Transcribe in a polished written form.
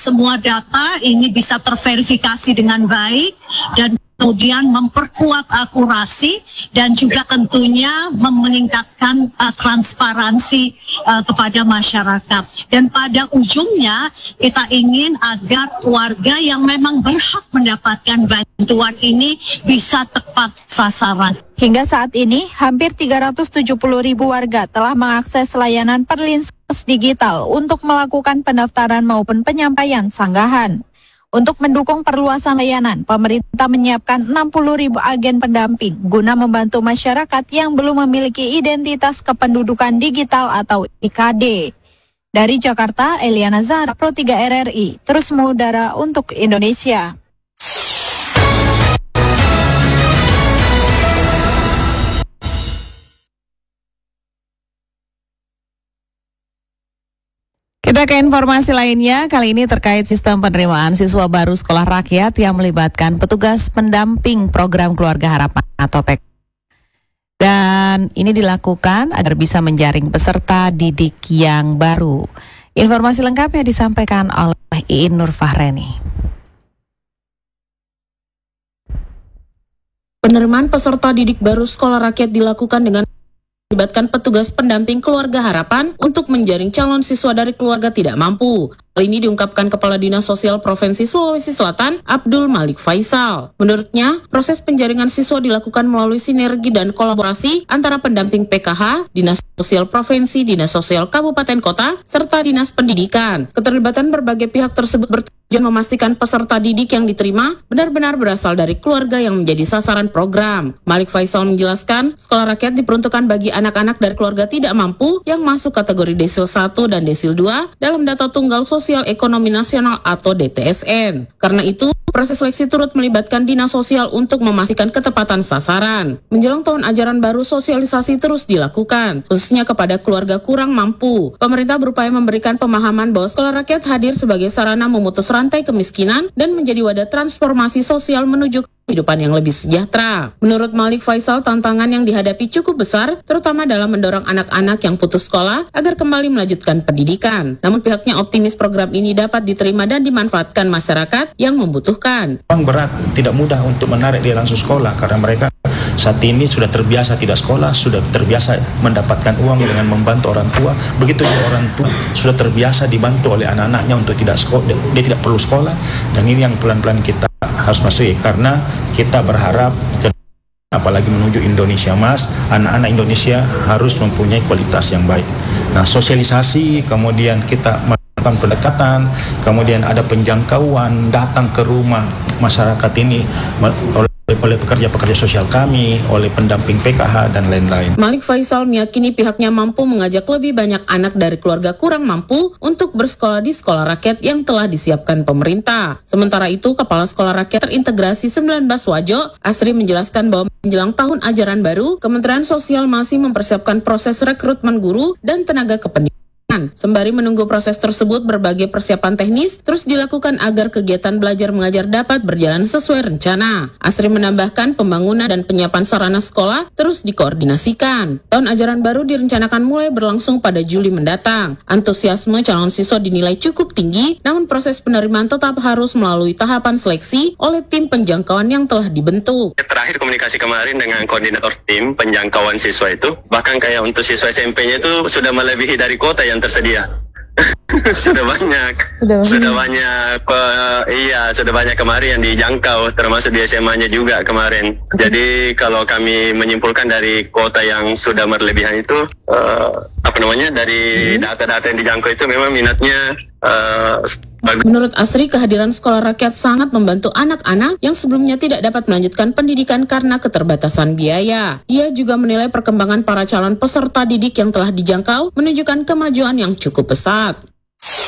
semua data ini bisa terverifikasi dengan baik dan kemudian memperkuat akurasi dan juga tentunya meningkatkan transparansi kepada masyarakat. Dan pada ujungnya kita ingin agar warga yang memang berhak mendapatkan bantuan ini bisa tepat sasaran. Hingga saat ini, hampir 370.000 warga telah mengakses layanan Perlinsos Digital untuk melakukan pendaftaran maupun penyampaian sanggahan. Untuk mendukung perluasan layanan, pemerintah menyiapkan 60.000 agen pendamping guna membantu masyarakat yang belum memiliki identitas kependudukan digital atau IKD. Dari Jakarta, Eliana Zahra, Pro 3 RRI, terus mengudara untuk Indonesia. Kita ke informasi lainnya, kali ini terkait sistem penerimaan siswa baru sekolah rakyat yang melibatkan petugas pendamping program Keluarga Harapan atau PK. Dan ini dilakukan agar bisa menjaring peserta didik yang baru. Informasi lengkapnya disampaikan oleh Iin Nur Fahreni. Penerimaan peserta didik baru sekolah rakyat dilakukan dengan melibatkan petugas pendamping Keluarga Harapan untuk menjaring calon siswa dari keluarga tidak mampu. Hal ini diungkapkan Kepala Dinas Sosial Provinsi Sulawesi Selatan, Abdul Malik Faisal. Menurutnya, proses penjaringan siswa dilakukan melalui sinergi dan kolaborasi antara pendamping PKH, Dinas Sosial Provinsi, Dinas Sosial Kabupaten Kota, serta Dinas Pendidikan. Keterlibatan berbagai pihak tersebut bertujuan memastikan peserta didik yang diterima benar-benar berasal dari keluarga yang menjadi sasaran program. Malik Faisal menjelaskan, sekolah rakyat diperuntukkan bagi anak-anak dari keluarga tidak mampu yang masuk kategori Desil 1 dan Desil 2 dalam data tunggal Sosial Ekonomi Nasional atau DTSN. Karena itu, proses seleksi turut melibatkan Dinas Sosial untuk memastikan ketepatan sasaran. Menjelang tahun ajaran baru, sosialisasi terus dilakukan, khususnya kepada keluarga kurang mampu. Pemerintah berupaya memberikan pemahaman bahwa sekolah rakyat hadir sebagai sarana memutus rantai kemiskinan dan menjadi wadah transformasi sosial menuju kehidupan yang lebih sejahtera. Menurut Malik Faisal, tantangan yang dihadapi cukup besar, terutama dalam mendorong anak-anak yang putus sekolah agar kembali melanjutkan pendidikan. Namun pihaknya optimis program ini dapat diterima dan dimanfaatkan masyarakat yang membutuhkan. Memang berat, tidak mudah untuk menarik dia langsung sekolah karena mereka saat ini sudah terbiasa tidak sekolah, sudah terbiasa mendapatkan uang dengan membantu orang tua. Begitu juga orang tua sudah terbiasa dibantu oleh anak-anaknya untuk tidak sekolah, dia tidak perlu sekolah, dan ini yang pelan-pelan kita harus masuk karena kita berharap apalagi menuju Indonesia Emas, anak-anak Indonesia harus mempunyai kualitas yang baik. Nah, sosialisasi, kemudian kita melakukan pendekatan, kemudian ada penjangkauan, datang ke rumah masyarakat ini oleh pekerja-pekerja sosial kami, oleh pendamping PKH dan lain-lain. Malik Faisal meyakini pihaknya mampu mengajak lebih banyak anak dari keluarga kurang mampu untuk bersekolah di sekolah rakyat yang telah disiapkan pemerintah. Sementara itu, Kepala Sekolah Rakyat Terintegrasi 19 Wajo, Asri menjelaskan bahwa menjelang tahun ajaran baru, Kementerian Sosial masih mempersiapkan proses rekrutmen guru dan tenaga kependidikan. Sembari menunggu proses tersebut, berbagai persiapan teknis terus dilakukan agar kegiatan belajar mengajar dapat berjalan sesuai rencana. Asri menambahkan pembangunan dan penyiapan sarana sekolah terus dikoordinasikan. Tahun ajaran baru direncanakan mulai berlangsung pada Juli mendatang. Antusiasme calon siswa dinilai cukup tinggi, namun proses penerimaan tetap harus melalui tahapan seleksi oleh tim penjangkauan yang telah dibentuk. Terakhir komunikasi kemarin dengan koordinator tim penjangkauan siswa itu, bahkan kayak untuk siswa SMP-nya itu sudah melebihi dari kuota yang tersedia. Sudah banyak kemarin yang dijangkau, termasuk di SMA-nya juga kemarin. Jadi kalau kami menyimpulkan dari kuota yang sudah berlebihan itu, dari data-data yang dijangkau itu memang minatnya bagus. Menurut Asri, kehadiran sekolah rakyat sangat membantu anak-anak yang sebelumnya tidak dapat melanjutkan pendidikan karena keterbatasan biaya. Ia juga menilai perkembangan para calon peserta didik yang telah dijangkau menunjukkan kemajuan yang cukup pesat.